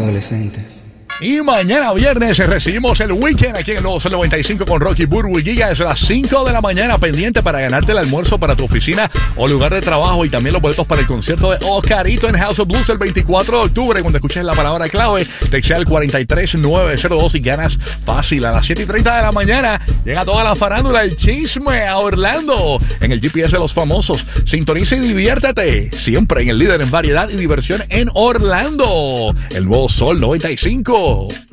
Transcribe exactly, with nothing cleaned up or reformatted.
adolescentes. Y mañana viernes recibimos el weekend aquí en los noventa y cinco con Rocky Burbu y Giga. Es a las cinco de la mañana, pendiente para ganarte el almuerzo para tu oficina o lugar de trabajo, y también los boletos para el concierto de Oscarito en House of Blues el veinticuatro de octubre. Cuando escuches la palabra clave, textea el cuatro tres nueve cero dos y ganas fácil. A las siete y treinta de la mañana llega toda la farándula, el chisme a Orlando en el G P S de los famosos. Sintoniza y diviértete siempre en el líder en variedad y diversión en Orlando. El nuevo Sol noventa y cinco.